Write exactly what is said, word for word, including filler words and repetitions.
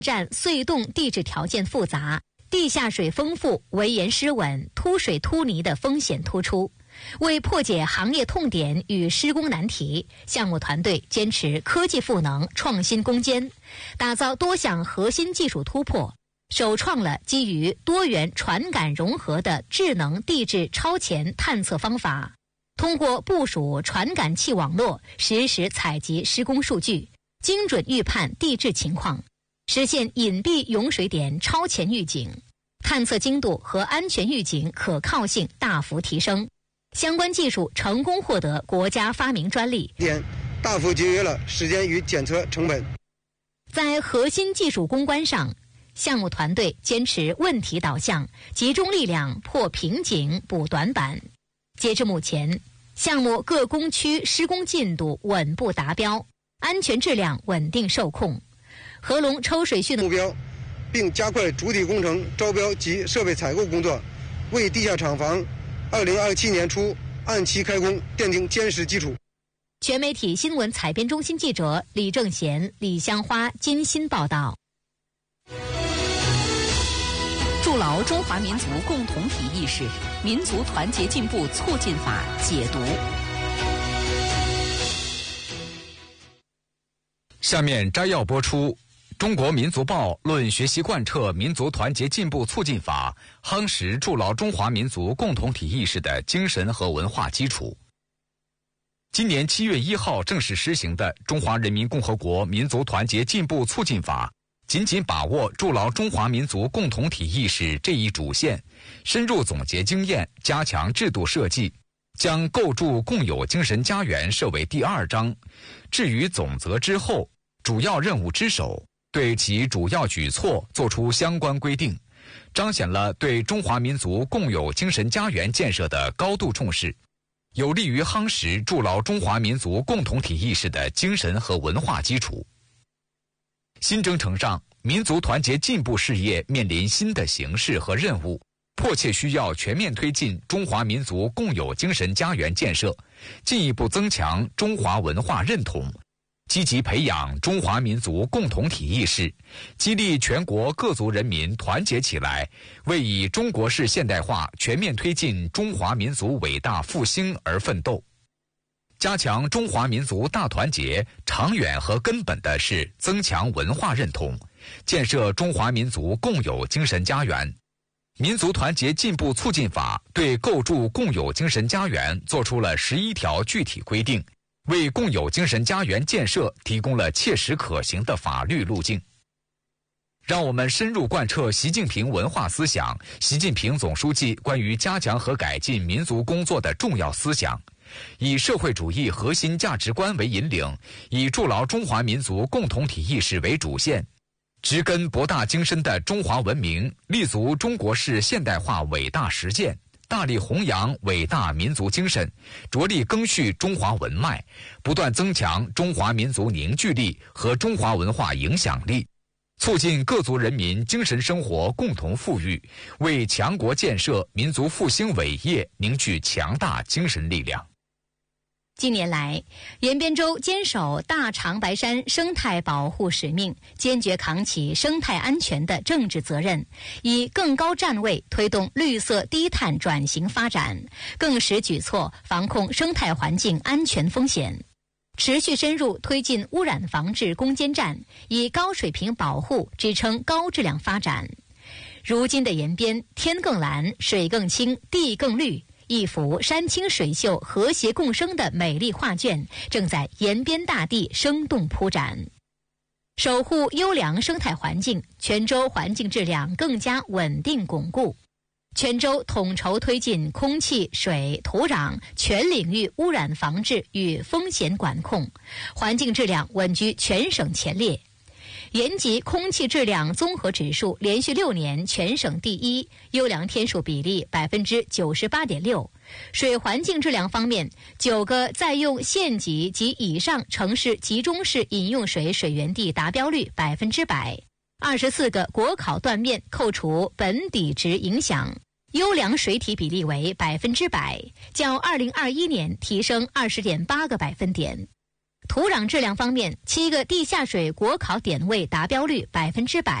占隧洞地质条件复杂，地下水丰富，围岩湿稳，凸水凸泥的风险突出。为破解行业痛点与施工难题，项目团队坚持科技赋能、创新攻坚，打造多项核心技术突破，首创了基于多元传感融合的智能地质超前探测方法，通过部署传感器网络，实时采集施工数据，精准预判地质情况，实现隐蔽涌水点超前预警，探测精度和安全预警可靠性大幅提升。相关技术成功获得国家发明专利， 点大幅节约了时间与检测成本。 在核心技术攻关上，项目团队坚持问题导向，集中力量破瓶颈、补短板。截至目前，项目各工区施工进度稳步达标，安全质量稳定受控。合龙抽水蓄能目标，并加快主体工程招标及设备采购工作，为地下厂房二零二七年初按期开工奠定坚实基础。 全媒体新闻采编中心记者李正贤、李香花、金鑫报道。 筑牢中华民族共同体意识，民族团结进步促进法解读。 下面摘要播出。中国民族报论学习贯彻民族团结进步促进法，夯实筑牢中华民族共同体意识的精神和文化基础。今年七月一号正式施行的《中华人民共和国民族团结进步促进法》，紧紧把握筑牢中华民族共同体意识这一主线，深入总结经验，加强制度设计，将构筑共有精神家园设为第二章，置于总则之后，主要任务之首，对其主要举措作出相关规定，彰显了对中华民族共有精神家园建设的高度重视，有利于夯实筑牢中华民族共同体意识的精神和文化基础。新征程上，民族团结进步事业面临新的形势和任务，迫切需要全面推进中华民族共有精神家园建设，进一步增强中华文化认同，积极培养中华民族共同体意识，激励全国各族人民团结起来，为以中国式现代化全面推进中华民族伟大复兴而奋斗。加强中华民族大团结，长远和根本的是增强文化认同，建设中华民族共有精神家园。民族团结进步促进法对构筑共有精神家园作出了十一条具体规定，为共有精神家园建设提供了切实可行的法律路径。让我们深入贯彻习近平文化思想，习近平总书记关于加强和改进民族工作的重要思想，以社会主义核心价值观为引领，以筑牢中华民族共同体意识为主线，植根博大精深的中华文明，立足中国式现代化伟大实践，大力弘扬伟大民族精神，着力赓续中华文脉，不断增强中华民族凝聚力和中华文化影响力，促进各族人民精神生活共同富裕，为强国建设、民族复兴伟业凝聚强大精神力量。 近年来，延边州坚守大长白山生态保护使命，坚决扛起生态安全的政治责任，以更高站位推动绿色低碳转型发展，更实举措防控生态环境安全风险，持续深入推进污染防治攻坚战，以高水平保护支撑高质量发展。如今的延边，天更蓝，水更清，地更绿，一幅山清水秀、和谐共生的美丽画卷正在延边大地生动铺展。守护优良生态环境，泉州环境质量更加稳定巩固。泉州统筹推进空气、水、土壤全领域污染防治与风险管控，环境质量稳居全省前列。延吉空气质量综合指数连续六年全省第一，优良天数比例百分之九十八点六。水环境质量方面，九个在用县级及以上城市集中式饮用水水源地达标率百分之百，二十四个国考断面扣除本底值影响，优良水体比例为百分之百，较二零二一年提升二十点八个百分点。 土壤质量方面，七个地下水国考点位达标率百分之百。